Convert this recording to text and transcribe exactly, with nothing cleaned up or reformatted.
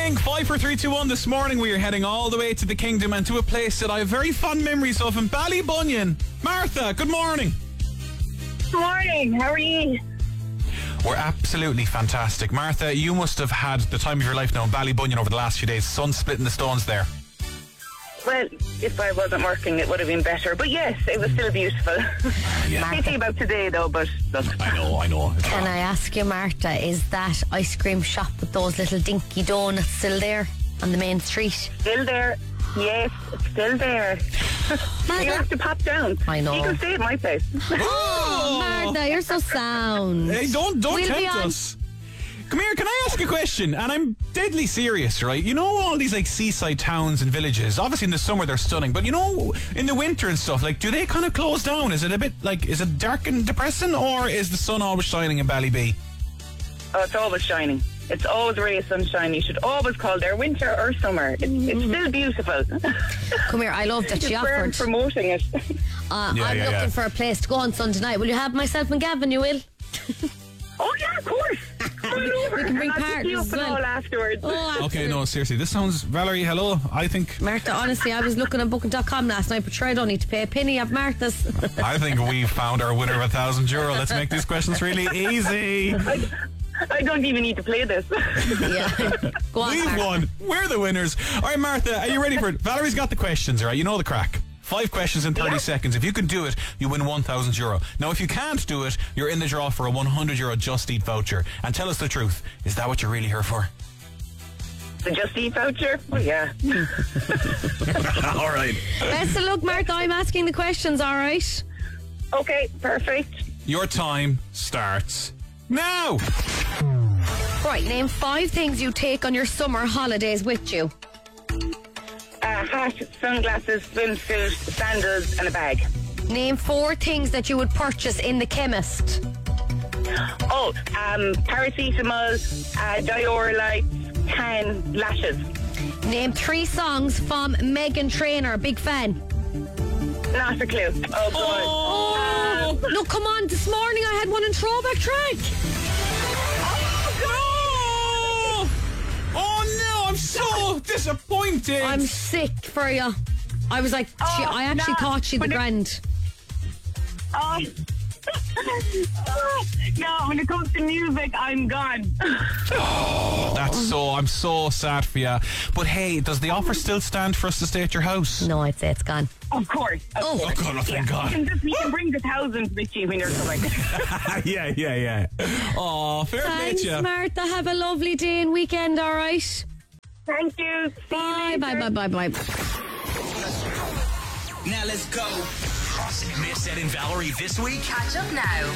morning. Five, four, three, two, one. This morning we are heading all the way to the Kingdom and to a place that I have very fond memories of in Ballybunion. Martha, good morning. Good morning. How are you? We're absolutely fantastic. Martha, you must have had the time of your life now in Ballybunion over the last few days. Sun splitting the stones there. Well, if I wasn't working, it would have been better. But yes, it was still beautiful. Yeah. Pity about today, though, but look. I know, I know. Can I ask you, Martha, is that ice cream shop with those little dinky donuts still there on the main street? Still there. Yes, it's still there. You have to pop down. I know. You can stay at my place. Oh, Martha, you're so sound. Hey, don't, don't We'll be tempt on- us. Come here, can I ask a question? And I'm deadly serious, right? You know all these like seaside towns and villages, obviously in the summer they're stunning, but you know, in the winter and stuff, like, do they kind of close down? Is it a bit like, is it dark and depressing, or is the sun always shining in Ballybee? Oh, it's always shining. It's always a ray of sunshine. You should always call there winter or summer. It's, it's still beautiful. Come here, I love that she Just we're offered. promoting it. Uh, Yeah, I'm yeah, looking yeah. for a place to go on Sunday night. Will you have myself and Gavin, you will? Oh, yeah, of course. Come on over. We can bring and I'll pick you partners up as and well. all afterwards. Oh, Okay, no, seriously, this sounds, Valerie, hello, I think, Martha, honestly, I was looking at booking dot com last night, but sure, I don't need to pay a penny of Martha's. I think we found our winner of a thousand euro. Let's make these questions really easy. I don't even need to play this. Yeah. Go on, We've Martha. won. We're the winners. All right, Martha, are you ready for it? Valerie's got the questions, all right? You know the crack. Five questions in thirty Yeah. seconds. If you can do it, you win one thousand euro. Now, if you can't do it, you're in the draw for a one hundred euro Just Eat voucher. And tell us the truth. Is that what you're really here for? The Just Eat voucher? Oh, yeah. All right. Best of luck, Martha. I'm asking the questions, all right? Okay, perfect. Your time starts now. Right, name five things you take on your summer holidays with you. Uh, hat, sunglasses, swimsuit, sandals, and a bag. Name four things that you would purchase in the chemist. Oh, um, paracetamol, uh, Dior lights, tan, lashes. Name three songs from Meghan Trainor. Big fan. Not a clue. Oh, God. Oh, no, come on. This morning I had one in throwback track. Oh, oh no, I'm so disappointed. I'm sick for you. I was like, Oh, she, I actually no, thought she'd the but it- grand. Oh. No, when it comes to music, I'm gone. That's so, I'm so sad for you. But hey, does the offer still stand for us to stay at your house? No, I'd say it's gone. Of course. Of Oh. course. Oh, God, oh, thank You God. can, just, you can bring the thousands with you when you're coming. yeah, yeah, yeah. Oh, fair play Thanks, to you. Martha. Have a lovely day and weekend, all right? Thank you. See Bye, you bye, later. bye, bye, bye. Now let's go. Miss Ed and Valerie this week? Catch up now